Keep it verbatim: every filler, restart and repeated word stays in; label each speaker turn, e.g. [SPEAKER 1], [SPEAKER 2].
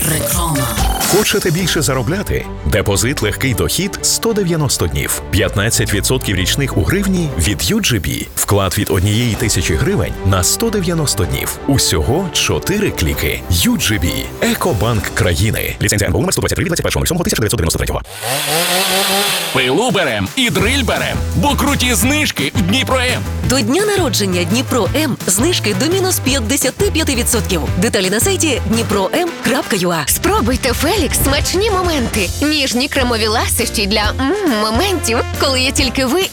[SPEAKER 1] Реклама.
[SPEAKER 2] Хочете більше заробляти? Депозит легкий дохід сто дев'яносто днів. п'ятнадцять відсотків річних у гривні від ю джі бі. Вклад від однієї тисячі гривень на сто дев'яносто днів. Усього чотири кліки. ю джі бі. Екобанк країни. Ліцензія ен бе у номер сто двадцять три від двадцять першого лютого тисяча дев'ятсот дев'яносто третього.
[SPEAKER 3] Пилу берем і дриль берем, бо круті знижки в Дніпро-М.
[SPEAKER 4] До дня народження Дніпро-М знижки до мінус п'ятдесят п'ять відсотків. Деталі на сайті дніпро ем крапка ю а.
[SPEAKER 5] Спробуйте Фелікс смачні моменти. Ніжні кремові ласощі для м, моментів, коли є тільки ви